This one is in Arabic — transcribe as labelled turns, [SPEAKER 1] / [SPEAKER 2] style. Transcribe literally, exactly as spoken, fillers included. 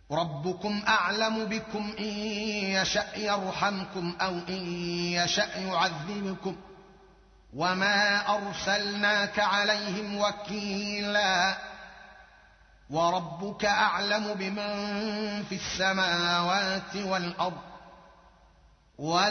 [SPEAKER 1] ربكم أعلم بكم إن يشأ يرحمكم أو إن يشأ يعذبكم وما أرسلناك عليهم وكيلا وربك أعلم بمن في السماوات والأرض